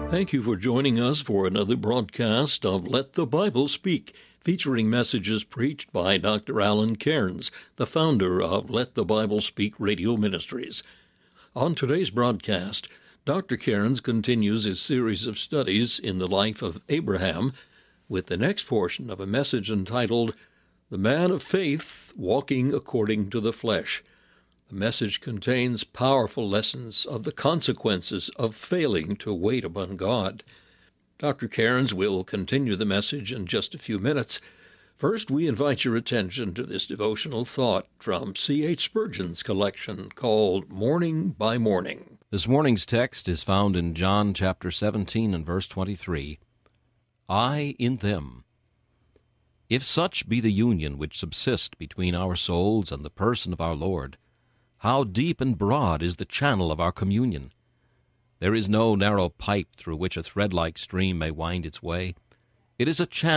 Thank you for joining us for another broadcast of Let the Bible Speak, featuring messages preached by Dr. Alan Cairns, the founder of Let the Bible Speak Radio Ministries. On today's broadcast, Dr. Cairns continues his series of studies in the life of Abraham with the next portion of a message entitled, The Man of Faith Walking According to the Flesh. The message contains powerful lessons of the consequences of failing to wait upon God. Dr. Cairns will continue the message in just a few minutes. First, we invite your attention to this devotional thought from C.H. Spurgeon's collection called Morning by Morning. This morning's text is found in John chapter 17 and verse 23. I in them. If such be the union which subsist between our souls and the person of our Lord, how deep and broad is the channel of our communion! There is no narrow pipe through which a thread-like stream may wind its way. It is a channel